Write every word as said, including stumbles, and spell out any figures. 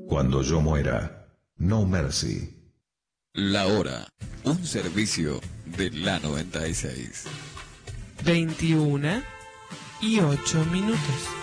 Cuando yo muera, No Mercy. La hora, un servicio de la noventa y seis. veintiuna y ocho minutos.